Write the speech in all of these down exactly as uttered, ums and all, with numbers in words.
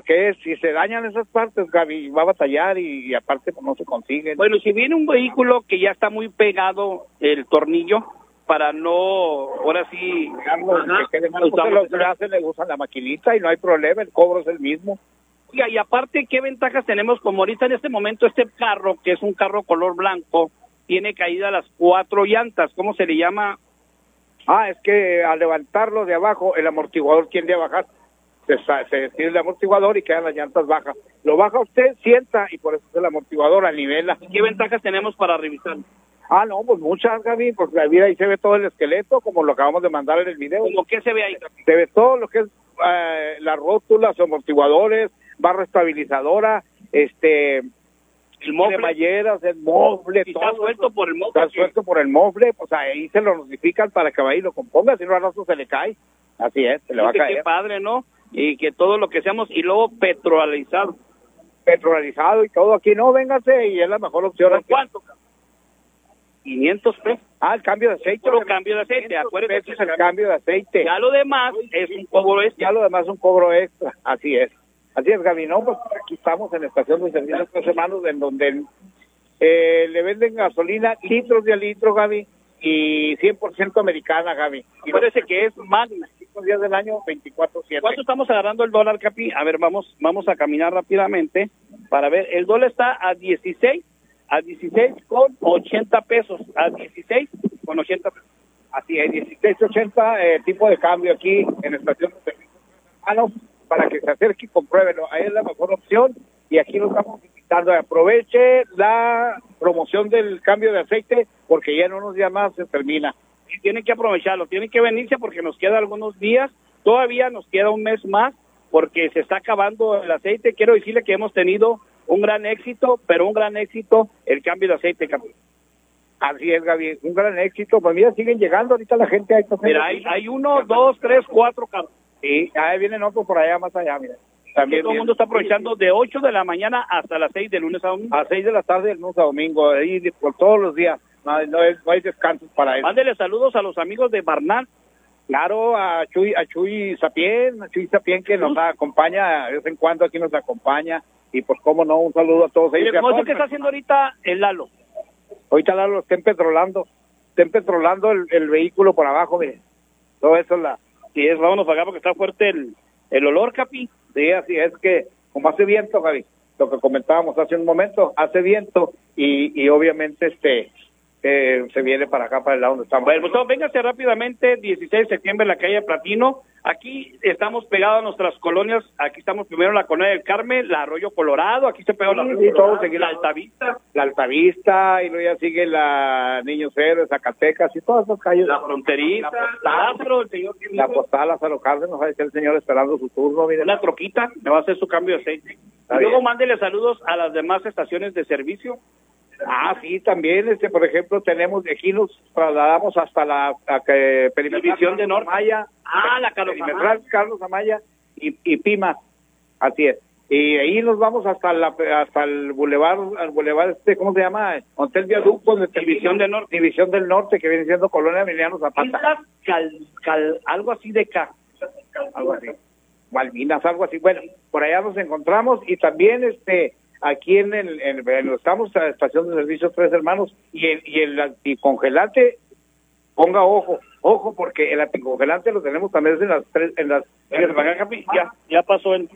porque si se dañan esas partes, Gaby, va a batallar y, y aparte pues, no se consiguen. Bueno, si viene un vehículo que ya está muy pegado el tornillo, para no, ahora sí, Carlos, que quede mal, usted lo que hace, le usan la maquinita y no hay problema, el cobro es el mismo. Oiga, y aparte, ¿qué ventajas tenemos? Como ahorita en este momento este carro, que es un carro color blanco, tiene caída las cuatro llantas, ¿cómo se le llama? Ah, es que al levantarlo de abajo, el amortiguador tiende a bajar, se, se tira el amortiguador y quedan las llantas bajas. Lo baja usted, sienta, y por eso es el amortiguador, a nivela. ¿Qué ventajas tenemos para revisar? Ah, no, pues muchas, Gaby, pues ahí se ve todo el esqueleto, como lo acabamos de mandar en el video. ¿Cómo qué se ve ahí? Se ve todo lo que es eh, las rótulas, amortiguadores, barra estabilizadora, este... El mofle, cremalleras, el mofle, si todo. Está suelto por el mofle. Está suelto por el mofle, pues ahí se lo notifican para que vaya y lo componga, si no al rato se le cae. Así es, se le va a caer. Qué padre, ¿no? Y que todo lo que seamos, y luego petrolizado. Petrolizado y todo aquí, no, véngase, y es la mejor opción. ¿Por cuánto? quinientos pesos. Ah, el cambio de aceite. Solo cambio de aceite, acuérdate. Es el cambio de aceite. Ya lo demás es un cobro extra. Ya lo demás es un cobro extra, así es. Así es, Gaby, no, pues aquí estamos en la estación de servicios Tres Hermanos, en donde eh, le venden gasolina litros de a litro, Gaby, y cien por ciento americana, Gaby. Y parece que es Magna. Cinco días del año, veinticuatro siete. ¿Cuánto estamos agarrando el dólar, Capi? A ver, vamos vamos a caminar rápidamente para ver. El dólar está a dieciséis, a dieciséis con ochenta pesos, a dieciséis con ochenta pesos. Así es, dieciséis ochenta, eh, tipo de cambio aquí en la estación de servicios Tres Hermanos, para que se acerque y compruébelo. Ahí es la mejor opción y aquí lo estamos invitando. Aproveche la promoción del cambio de aceite porque ya en unos días más se termina. Y tienen que aprovecharlo, tienen que venirse porque nos queda algunos días, todavía nos queda un mes más porque se está acabando el aceite. Quiero decirle que hemos tenido un gran éxito, pero un gran éxito el cambio de aceite, Capi. Así es, Gaby, un gran éxito. Pues mira, siguen llegando ahorita la gente. Ahí mira, hay, hay uno, dos, tres, cuatro carros. Sí, ahí vienen otros por allá, más allá, mira. También todo el mundo está aprovechando de ocho de la mañana hasta las seis de lunes a domingo. A seis de la tarde del lunes a domingo, ahí por todos los días. No, no, hay, no hay descansos para eso. Mándele saludos a los amigos de Barnal. Claro, a Chuy, a Chuy Sapien, a Chuy Sapien que nos acompaña, de vez en cuando aquí nos acompaña. Y pues cómo no, un saludo a todos ellos. Mire, ¿cómo es que está haciendo ahorita el Lalo? Ahorita Lalo está empetrolando, está empetrolando el, el vehículo por abajo, mire. Todo eso es la... Sí, es, vámonos para acá porque está fuerte el, el olor, Capi. Sí, así es que, como hace viento, Gaby, lo que comentábamos hace un momento, hace viento y, y obviamente este eh, se viene para acá, para el lado donde estamos. Bueno, pues véngase rápidamente, dieciséis de septiembre en la calle Platino. Aquí estamos pegados a nuestras colonias, aquí estamos primero en la colonia del Carmen, la Arroyo Colorado, aquí se pegó sí, la, sí, todo seguir la Altavista. La Altavista, y luego ya sigue la Niños Héroes, Zacatecas y todas esas calles. La Fronteriza, la Postal, el señor la Postal, Lázaro Cárdenas, va a decir el señor esperando su turno. Mire. Una troquita, me va a hacer su cambio de aceite. Está y luego bien. Mándele saludos a las demás estaciones de servicio. Ah, sí, también, este, por ejemplo, tenemos de aquí nos trasladamos hasta la, la que División de Norte. Amaya, ah, la Carlos Amaya. Carlos Amaya y, y Pimas, así es. Y ahí nos vamos hasta la hasta el bulevar, el bulevar este, ¿cómo se llama? Hotel Viaducto, de División del Norte. División del Norte, que viene siendo Colonia Emiliano Zapata. Cal, cal, algo así de K. Algo así. Malvinas, algo así. Bueno, por allá nos encontramos y también este aquí en el, en, en, estamos en la estación de servicios Tres Hermanos y el, y el anticongelante, ponga ojo, ojo, porque el anticongelante lo tenemos también en las tres, en las, en las ya, ya pasó el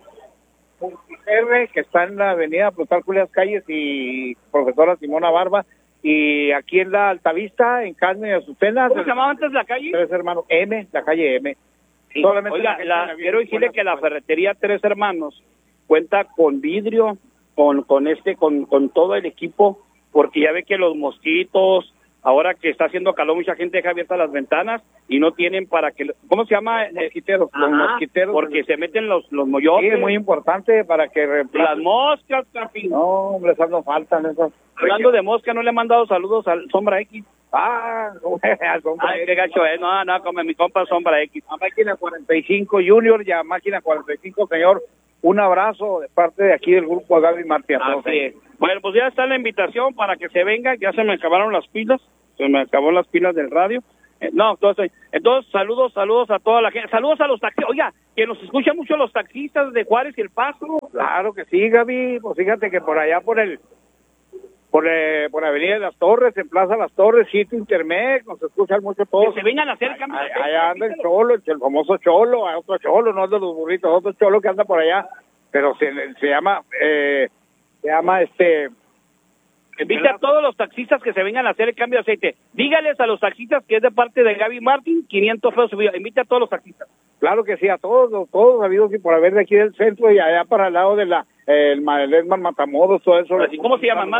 R, que está en la avenida Plutarco Elías Calles y profesora Simona Barba, y aquí en la Altavista, en Carmen y Azucena. ¿Cómo se llamaba antes la calle? Tres Hermanos, M, la calle M. Sí. Solamente oiga, la la, quiero decirle que la ferretería Tres Hermanos cuenta con vidrio, con con este con con todo el equipo, porque ya ve que los mosquitos, ahora que está haciendo calor, mucha gente deja abiertas las ventanas y no tienen para que, ¿cómo se llama? Mosquiteros, los mosquiteros. Porque se meten los los moyotes. Sí, es muy importante para que reemplacen. Las moscas, Capi. No, hombre, esas no faltan esas. Hablando de mosca, ¿no le han mandado saludos al Sombra X? Ah, al Sombra Ay, qué gacho es, no, no, como mi compa Sombra X. A Máquina cuarenta y cinco Junior y a Máquina cuarenta y cinco, señor, un abrazo de parte de aquí del grupo Gaby Martí. Así es. Bueno, pues ya está la invitación para que se venga, ya se me acabaron las pilas, se me acabó las pilas del radio, Eh, no, entonces, entonces, saludos, saludos a toda la gente, saludos a los taxistas, oiga, que nos escuchan mucho los taxistas de Juárez y El Paso. Claro que sí, Gaby, pues fíjate que por allá por el, por, eh, por Avenida de las Torres, en Plaza Las Torres, sitio Intermex, nos escuchan mucho todos. Que se vengan a hacer cambios. Allá anda el Cholo, el, el famoso Cholo, hay otro Cholo, no es de los burritos, otro Cholo que anda por allá, pero se, se llama, eh, se llama este... Invita a todos los taxistas que se vengan a hacer el cambio de aceite. Dígales a los taxistas que es de parte de Gaby Martín, quinientos pesos subido. Invita a todos los taxistas. Claro que sí, a todos, todos habidos y por haber de aquí del centro y allá para el lado de la, eh, el Madelesman Matamoros, todo eso. Así, ¿cómo se llaman?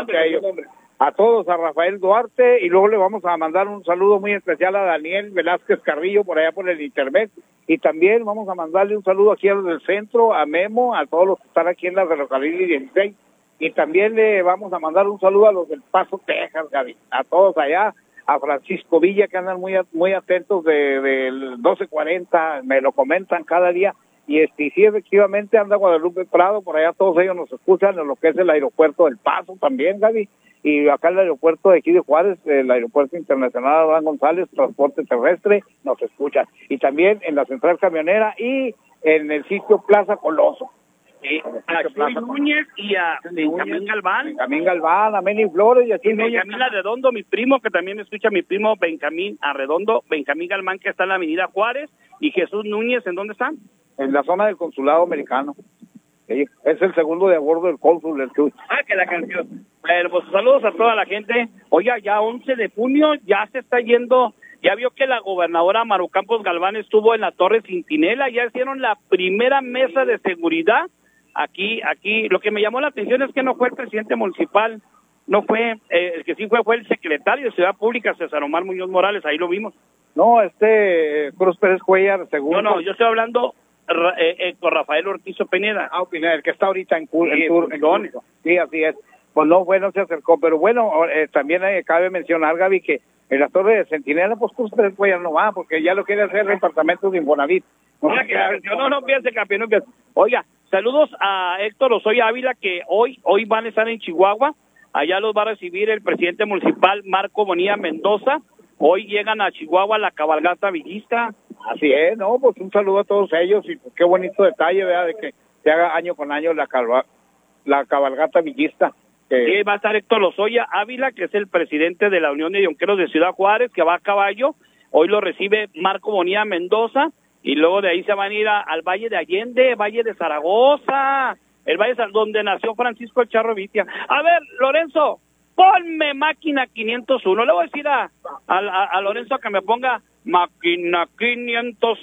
A, a todos, a Rafael Duarte, y luego le vamos a mandar un saludo muy especial a Daniel Velázquez Carrillo, por allá por el Internet, y también vamos a mandarle un saludo aquí a los del centro, a Memo, a todos los que están aquí en la ferrocarril dieciséis, y también le vamos a mandar un saludo a los del Paso, Texas, Gaby, a todos allá, a Francisco Villa, que andan muy muy atentos de, del doce cuarenta, me lo comentan cada día, y este sí, efectivamente anda Guadalupe Prado, por allá todos ellos nos escuchan en lo que es el aeropuerto del Paso también, Gaby, y acá el aeropuerto de aquí de Juárez, el aeropuerto internacional Adán González, transporte terrestre, nos escuchan, y también en la central camionera y en el sitio Plaza Coloso. Sí, a Chuy Núñez y a Benjamín Galván. Benjamín Galván, a Meni Flores y a Chuy Núñez. Benjamín Arredondo, mi primo, que también me escucha, mi primo Benjamín Arredondo, Benjamín Galván, que está en la avenida Juárez, y Jesús Núñez, ¿en dónde están? En la zona del consulado americano. Sí, es el segundo de a bordo del cónsul del Chuy. Ah, que la canción. Bueno, pues saludos a toda la gente. Oiga, ya once de junio, ya se está yendo. Ya vio que la gobernadora Maru Campos Galván estuvo en la Torre Centinela, ya hicieron la primera mesa de seguridad. Aquí, aquí, lo que me llamó la atención es que no fue el presidente municipal, no fue, eh, el que sí fue fue el secretario de Ciudad Pública, César Omar Muñoz Morales, ahí lo vimos. No, este, eh, Cruz Pérez Cuellar, según... No, no, yo estoy hablando eh, eh, con Rafael Ortizo Pineda. Ah, Pineda, el que está ahorita en Cur, sí, en Tur, en en sí, así es. Pues no, bueno, se acercó, pero bueno, eh, también eh, cabe mencionar, Gaby, que en la Torre de Centinela, pues Cruz Pérez Cuellar no va, porque ya lo quiere hacer el departamento de Infonavit. No, no, no, no, no piense, campeón, no piense. Oiga, saludos a Héctor Osoya Ávila, que hoy hoy van a estar en Chihuahua. Allá los va a recibir el presidente municipal Marco Bonilla Mendoza. Hoy llegan a Chihuahua la cabalgata villista. Así es, no, pues un saludo a todos ellos y pues, qué bonito detalle, ¿verdad? De que se haga año con año la, calva, la cabalgata villista. Que... Sí, va a estar Héctor Osoya Ávila, que es el presidente de la Unión de Yonqueros de Ciudad Juárez, que va a caballo. Hoy lo recibe Marco Bonilla Mendoza. Y luego de ahí se van a ir a, al Valle de Allende, Valle de Zaragoza, el Valle de, donde nació Francisco el Charro Vitia. A ver, Lorenzo, ponme máquina quinientos uno. Le voy a decir a, a, a Lorenzo que me ponga máquina quinientos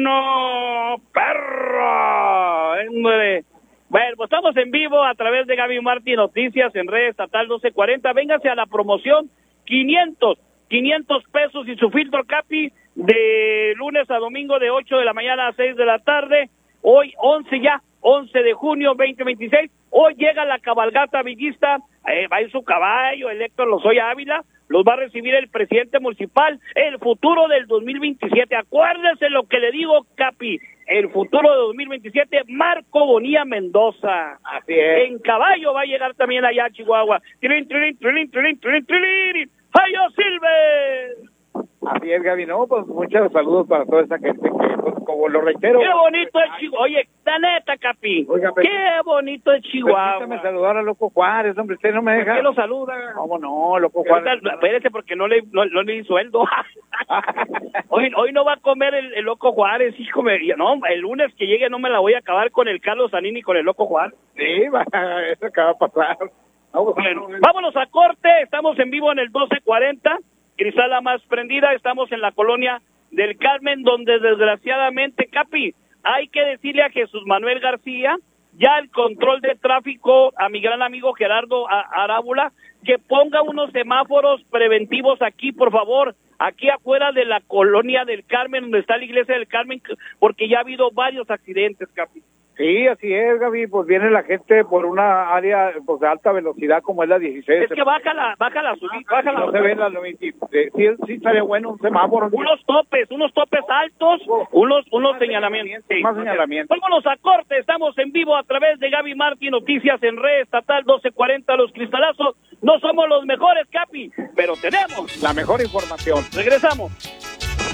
uno, perra. Hombre. Bueno, pues estamos en vivo a través de Gaby Martín Noticias en Red Estatal doce cuarenta. Véngase a la promoción quinientos, quinientos pesos y su filtro Capi de lunes a domingo de ocho de la mañana a seis de la tarde. Hoy once ya, once de junio veinte veintiséis. Hoy llega la cabalgata villista, eh, va en su caballo, el Héctor Lozoya Ávila, los va a recibir el presidente municipal, el futuro del dos mil veintisiete. Acuérdese lo que le digo, Capi, el futuro de dos mil veintisiete, Marco Bonilla Mendoza. Así es. En caballo va a llegar también allá a Chihuahua. Trilín, trilín, trilín, trilín, trilín, trilín. ¡Hayo Silver! Así es, Gaby, no, pues muchos saludos para toda esa gente que, pues, como lo reitero... ¡Qué bonito es Chihuahua! Oye, la neta, Capi, Oiga, pero, qué bonito es Chihuahua. Permítame saludar a Loco Juárez, hombre, usted no me deja... ¿Por qué lo saluda? ¿Cómo no, Loco Juárez? Espérese, porque no le, no, no le di sueldo. hoy, hoy no va a comer el, el Loco Juárez, hijo, me, no, el lunes que llegue no me la voy a acabar con el Carlos Zanini y con el Loco Juárez. Sí, va, eso acaba de pasar. Vamos, bueno, vámonos a corte, estamos en vivo en el doce cuarenta. Crisala más prendida, estamos en la colonia del Carmen, donde desgraciadamente, Capi, hay que decirle a Jesús Manuel García, ya el control de tráfico, a mi gran amigo Gerardo Arábula, que ponga unos semáforos preventivos aquí, por favor, aquí afuera de la colonia del Carmen, donde está la iglesia del Carmen, porque ya ha habido varios accidentes, Capi. Sí, así es, Gaby, pues viene la gente por una área pues, de alta velocidad como es la dieciséis. Es que baja la, baja la subida, baja la... No se ve la veintisiete, sí, sí estaría bueno un semáforo. Unos topes, unos topes altos, unos unos señalamientos. Sí. Más señalamientos. Vámonos a corte, estamos en vivo a través de Gaby Martín Noticias en Red Estatal doce cuarenta, Los Cristalazos. No somos los mejores, Capi, pero tenemos la mejor información. Regresamos.